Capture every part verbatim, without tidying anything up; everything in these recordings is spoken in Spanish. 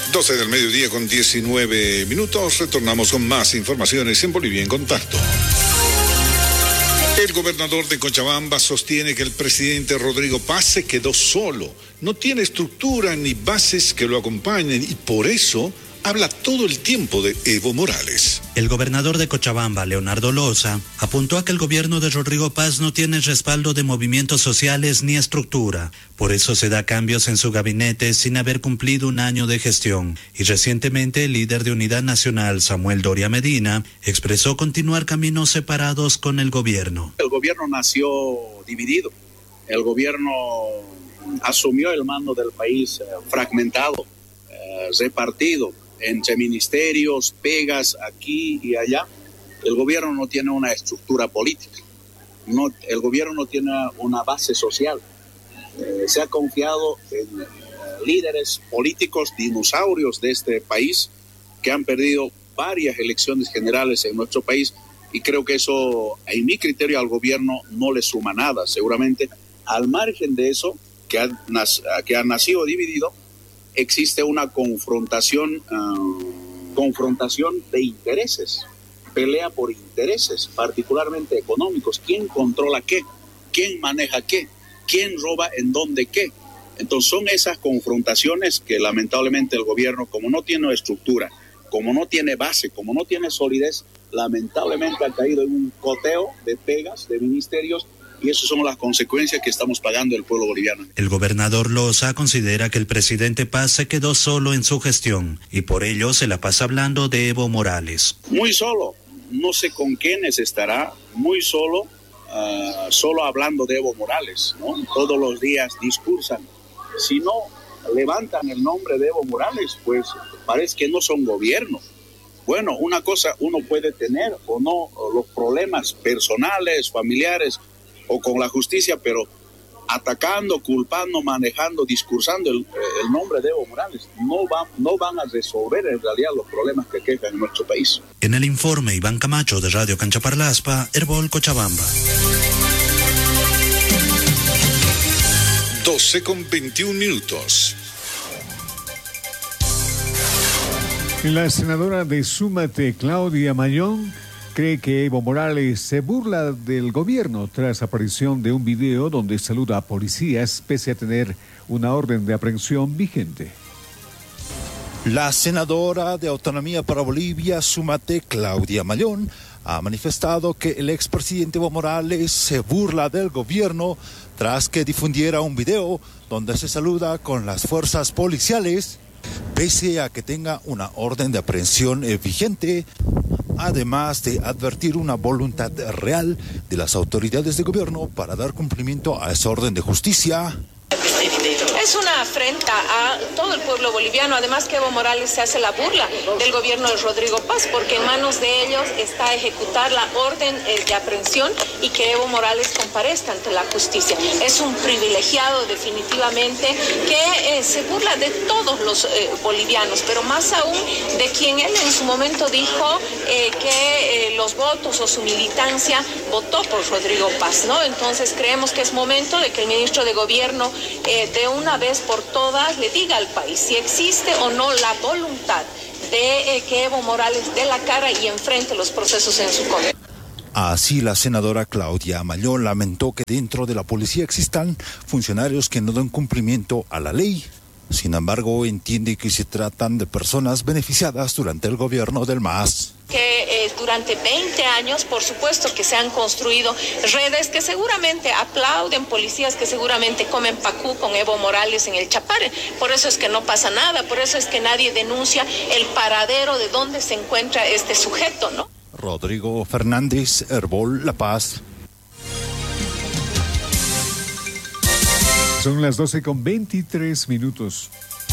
doce del mediodía con diecinueve minutos. Retornamos con más informaciones en Bolivia en Contacto. El gobernador de Cochabamba sostiene que el presidente Rodrigo Paz se quedó solo. No tiene estructura ni bases que lo acompañen y por eso habla todo el tiempo de Evo Morales. El gobernador de Cochabamba, Leonardo Loza, apuntó a que el gobierno de Rodrigo Paz no tiene respaldo de movimientos sociales ni estructura. Por eso se da cambios en su gabinete sin haber cumplido un año de gestión. Y recientemente el líder de Unidad Nacional, Samuel Doria Medina, expresó continuar caminos separados con el gobierno. El gobierno nació dividido. El gobierno asumió el mando del país eh, fragmentado, eh, repartido entre ministerios, pegas aquí y allá. El gobierno no tiene una estructura política, no, el gobierno no tiene una base social. Eh, se ha confiado en eh, líderes políticos dinosaurios de este país que han perdido varias elecciones generales en nuestro país y creo que eso, en mi criterio, al gobierno no le suma nada. Seguramente, al margen de eso, que ha, que ha nacido dividido, existe una confrontación, uh, confrontación de intereses, pelea por intereses, particularmente económicos. ¿Quién controla qué? ¿Quién maneja qué? ¿Quién roba en dónde qué? Entonces son esas confrontaciones que lamentablemente el gobierno, como no tiene estructura, como no tiene base, como no tiene solidez, lamentablemente ha caído en un coteo de pegas, de ministerios, y esas son las consecuencias que estamos pagando el pueblo boliviano. El gobernador Loza considera que el presidente Paz se quedó solo en su gestión y por ello se la pasa hablando de Evo Morales. Muy solo, no sé con quiénes estará, muy solo, uh, solo hablando de Evo Morales, ¿no? Todos los días discursan. Si no levantan el nombre de Evo Morales, pues parece que no son gobierno. Bueno, una cosa uno puede tener o no, los problemas personales, familiares, o con la justicia, pero atacando, culpando, manejando, discursando el, el nombre de Evo Morales, no van, no van a resolver en realidad los problemas que quejan en nuestro país. En el informe, Iván Camacho de Radio Canchaparlaspa, Herbol, Cochabamba. doce con veintiún minutos. La senadora de Súmate, Claudia Mayón, cree que Evo Morales se burla del gobierno tras aparición de un video donde saluda a policías pese a tener una orden de aprehensión vigente. La senadora de Autonomía para Bolivia, Súmate, Claudia Mayón, ha manifestado que el expresidente Evo Morales se burla del gobierno tras que difundiera un video donde se saluda con las fuerzas policiales pese a que tenga una orden de aprehensión vigente, además de advertir una voluntad real de las autoridades de gobierno para dar cumplimiento a esa orden de justicia. Es una afrenta a todo el pueblo boliviano, además que Evo Morales se hace la burla del gobierno de Rodrigo Paz, porque en manos de ellos está ejecutar la orden de aprehensión y que Evo Morales comparezca ante la justicia. Es un privilegiado definitivamente que eh, se burla de todos los eh, bolivianos, pero más aún de quien él en su momento dijo eh, que eh, los votos o su militancia votó por Rodrigo Paz, ¿no? Entonces creemos que es momento de que el ministro de Gobierno eh, de una vez por todas le diga al país si existe o no la voluntad de eh, que Evo Morales dé la cara y enfrente los procesos en su contra. Así la senadora Claudia Mayón lamentó que dentro de la policía existan funcionarios que no dan cumplimiento a la ley. Sin embargo, entiende que se tratan de personas beneficiadas durante el gobierno del M A S. Que eh, durante veinte años, por supuesto que se han construido redes que seguramente aplauden, policías que seguramente comen pacú con Evo Morales en el Chapare. Por eso es que no pasa nada, por eso es que nadie denuncia el paradero de dónde se encuentra este sujeto, ¿no? Rodrigo Fernández, Herbol, La Paz. Son las doce con veintitrés minutos.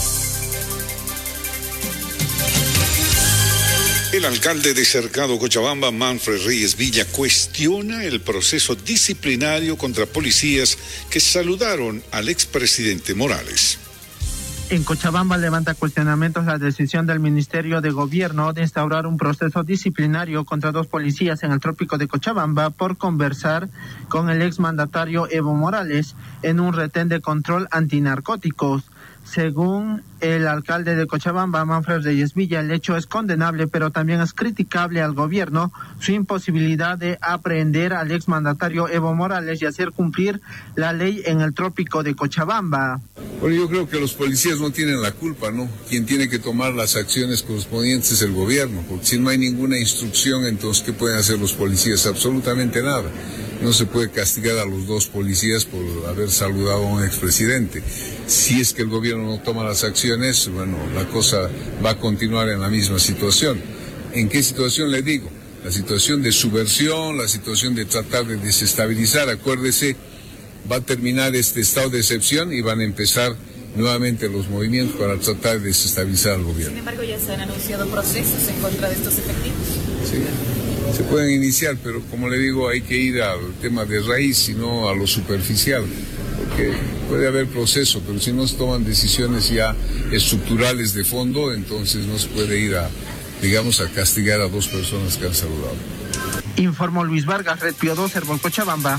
El alcalde de Cercado, Cochabamba, Manfred Reyes Villa, cuestiona el proceso disciplinario contra policías que saludaron al expresidente Morales. En Cochabamba levanta cuestionamientos la decisión del Ministerio de Gobierno de instaurar un proceso disciplinario contra dos policías en el trópico de Cochabamba por conversar con el exmandatario Evo Morales en un retén de control antinarcóticos. Según el alcalde de Cochabamba, Manfred Reyes Villa, el hecho es condenable, pero también es criticable al gobierno su imposibilidad de aprehender al exmandatario Evo Morales y hacer cumplir la ley en el trópico de Cochabamba. Bueno, yo creo que los policías no tienen la culpa, ¿no? Quien tiene que tomar las acciones correspondientes es el gobierno, porque si no hay ninguna instrucción, entonces ¿qué pueden hacer los policías? Absolutamente nada. No se puede castigar a los dos policías por haber saludado a un expresidente. Si es que el gobierno no toma las acciones, bueno, la cosa va a continuar en la misma situación. ¿En qué situación le digo? La situación de subversión, la situación de tratar de desestabilizar. Acuérdese, va a terminar este estado de excepción y van a empezar nuevamente los movimientos para tratar de desestabilizar al gobierno. Sin embargo, ya se han anunciado procesos en contra de estos efectivos. Sí. Se pueden iniciar, pero como le digo, hay que ir al tema de raíz y no a lo superficial, porque puede haber proceso, pero si no se toman decisiones ya estructurales de fondo, entonces no se puede ir a, digamos, a castigar a dos personas que han saludado. Informó Luis Vargas, Red Pío dos, Herbol Cochabamba.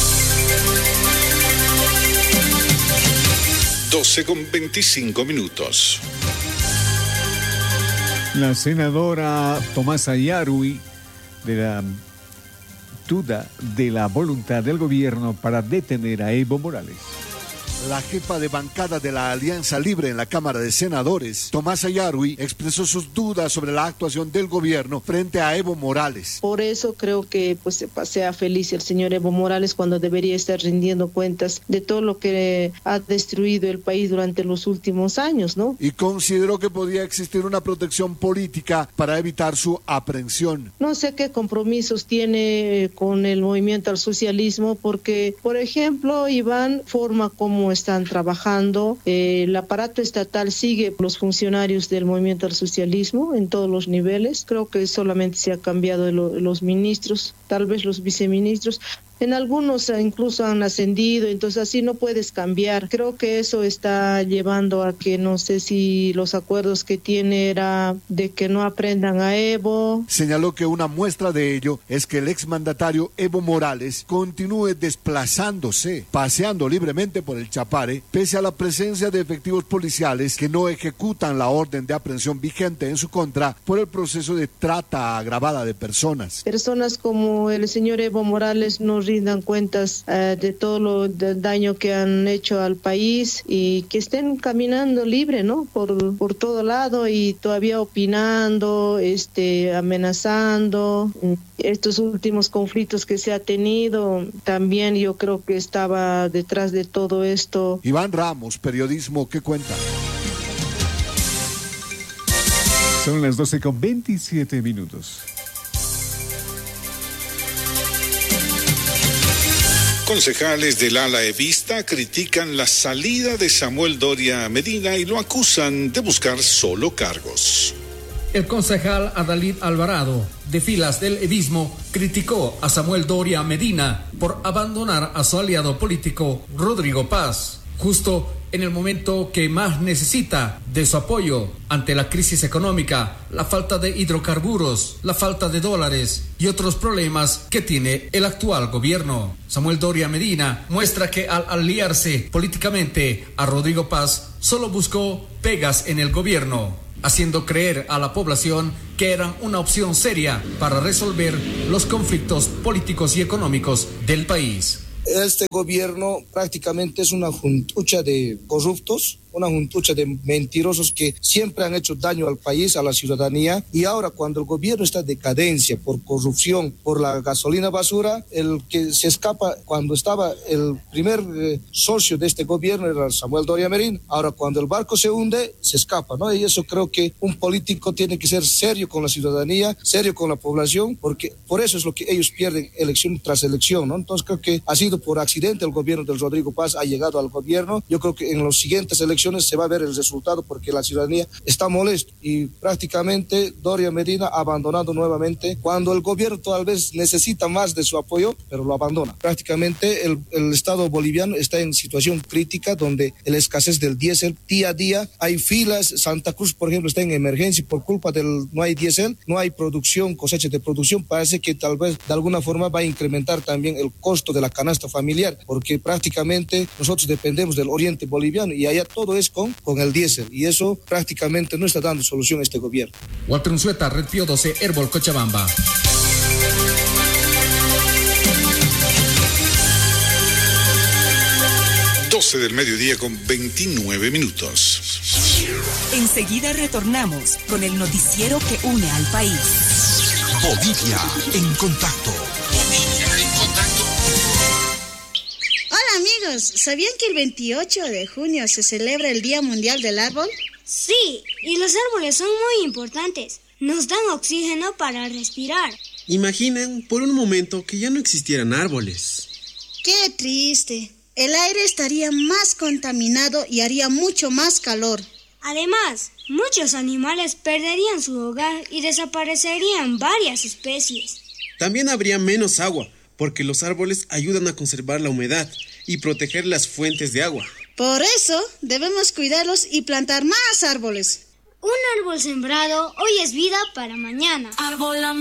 doce con veinticinco minutos. La senadora Tomasa Yarui de la duda de la voluntad del gobierno para detener a Evo Morales. La jefa de bancada de la Alianza Libre en la Cámara de Senadores, Tomasa Yarui, expresó sus dudas sobre la actuación del gobierno frente a Evo Morales. Por eso creo que pues se pasea feliz el señor Evo Morales cuando debería estar rindiendo cuentas de todo lo que ha destruido el país durante los últimos años, ¿no? Y consideró que podía existir una protección política para evitar su aprehensión. No sé qué compromisos tiene con el movimiento al socialismo, porque, por ejemplo, Iván forma como están trabajando. Eh, el aparato estatal sigue los funcionarios del movimiento al socialismo en todos los niveles. Creo que solamente se ha cambiado lo, los ministros, tal vez los viceministros. En algunos incluso han ascendido, entonces así no puedes cambiar. Creo que eso está llevando a que no sé si los acuerdos que tiene era de que no aprendan a Evo. Señaló que una muestra de ello es que el exmandatario Evo Morales continúe desplazándose, paseando libremente por el Chapare, pese a la presencia de efectivos policiales que no ejecutan la orden de aprehensión vigente en su contra por el proceso de trata agravada de personas. Personas como el señor Evo Morales no rindan cuentas uh, de todo lo del daño que han hecho al país y que estén caminando libre, ¿no? Por, por todo lado y todavía opinando, este, amenazando. Estos últimos conflictos que se ha tenido, también yo creo que estaba detrás de todo esto. Iván Ramos, Periodismo que Cuenta. Son las doce con veintisiete minutos. Concejales del ala evista critican la salida de Samuel Doria Medina y lo acusan de buscar solo cargos. El concejal Adalid Alvarado, de filas del evismo, criticó a Samuel Doria Medina por abandonar a su aliado político Rodrigo Paz, justo en el momento que más necesita de su apoyo ante la crisis económica, la falta de hidrocarburos, la falta de dólares y otros problemas que tiene el actual gobierno. Samuel Doria Medina muestra que al aliarse políticamente a Rodrigo Paz solo buscó pegas en el gobierno, haciendo creer a la población que eran una opción seria para resolver los conflictos políticos y económicos del país. Este gobierno prácticamente es una juntucha de corruptos, una juntucha de mentirosos que siempre han hecho daño al país, a la ciudadanía, y ahora cuando el gobierno está en decadencia por corrupción, por la gasolina basura, el que se escapa, cuando estaba el primer eh, socio de este gobierno era Samuel Doria Medina, ahora cuando el barco se hunde, se escapa, ¿no? Y eso creo que un político tiene que ser serio con la ciudadanía, serio con la población, porque por eso es lo que ellos pierden elección tras elección, ¿no? Entonces creo que ha sido por accidente el gobierno del Rodrigo Paz, ha llegado al gobierno. Yo creo que en las siguientes elecciones se va a ver el resultado porque la ciudadanía está molesta y prácticamente Doria Medina ha abandonado nuevamente cuando el gobierno tal vez necesita más de su apoyo, pero lo abandona. Prácticamente el, el Estado boliviano está en situación crítica donde la escasez del diésel día a día, hay filas. Santa Cruz, por ejemplo, está en emergencia por culpa del no hay diésel, no hay producción, cosecha de producción. Parece que tal vez de alguna forma va a incrementar también el costo de la canasta familiar porque prácticamente nosotros dependemos del oriente boliviano y allá todo todo es con, con el diésel, y eso prácticamente no está dando solución a este gobierno. Walter Unzueta, Red Pío doce, Herbol, Cochabamba. doce del mediodía con veintinueve minutos. Enseguida retornamos con el noticiero que une al país. Bolivia en contacto. Bolivia en contacto. Hola amigos, ¿sabían que el veintiocho de junio se celebra el Día Mundial del Árbol? Sí, y los árboles son muy importantes. Nos dan oxígeno para respirar. Imaginen por un momento que ya no existieran árboles. ¡Qué triste! El aire estaría más contaminado y haría mucho más calor. Además, muchos animales perderían su hogar y desaparecerían varias especies. También habría menos agua, porque los árboles ayudan a conservar la humedad y proteger las fuentes de agua. Por eso, debemos cuidarlos y plantar más árboles. Un árbol sembrado hoy es vida para mañana. Árbol